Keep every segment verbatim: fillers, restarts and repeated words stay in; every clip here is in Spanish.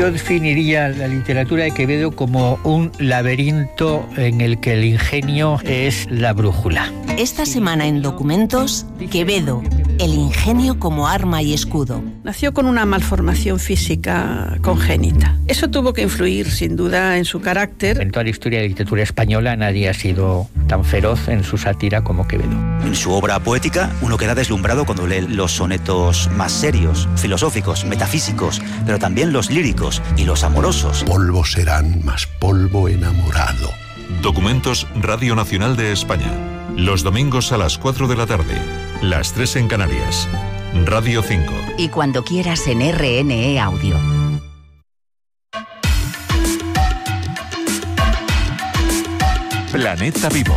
Yo definiría la literatura de Quevedo como un laberinto en el que el ingenio es la brújula. Esta semana en Documentos, Quevedo, el ingenio como arma y escudo. Nació con una malformación física congénita. Eso tuvo que influir, sin duda, en su carácter. En toda la historia de la literatura española nadie ha sido tan feroz en su sátira como Quevedo. En su obra poética, uno queda deslumbrado cuando lee los sonetos más serios, filosóficos, metafísicos, pero también los líricos y los amorosos. Polvo serán, más polvo enamorado. Documentos Radio Nacional de España. Los domingos a las cuatro de la tarde, las tres en Canarias. Radio cinco. Y cuando quieras en R N E Audio. Planeta Vivo.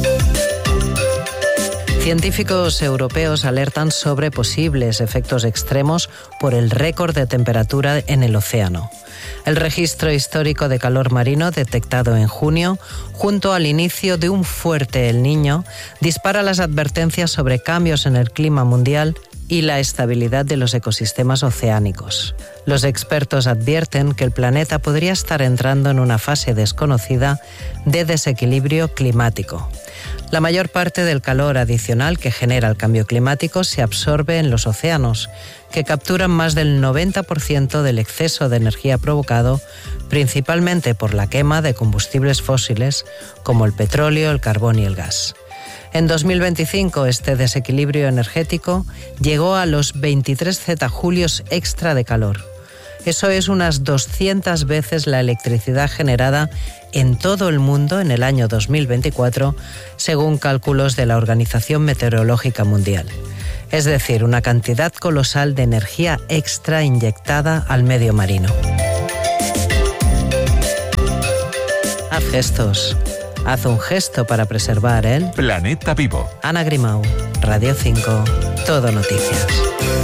Científicos europeos alertan sobre posibles efectos extremos por el récord de temperatura en el océano. El registro histórico de calor marino detectado en junio, junto al inicio de un fuerte El Niño, dispara las advertencias sobre cambios en el clima mundial y la estabilidad de los ecosistemas oceánicos. Los expertos advierten que el planeta podría estar entrando en una fase desconocida de desequilibrio climático. La mayor parte del calor adicional que genera el cambio climático se absorbe en los océanos, que capturan más del noventa por ciento del exceso de energía provocado principalmente por la quema de combustibles fósiles como el petróleo, el carbón y el gas. En dos mil veinticinco, este desequilibrio energético llegó a los veintitrés zetajulios extra de calor. Eso es unas doscientas veces la electricidad generada en todo el mundo en el año dos mil veinticuatro, según cálculos de la Organización Meteorológica Mundial. Es decir, una cantidad colosal de energía extra inyectada al medio marino. Haz gestos. Haz un gesto para preservar el Planeta Vivo. Ana Grimau, Radio cinco, Todo Noticias.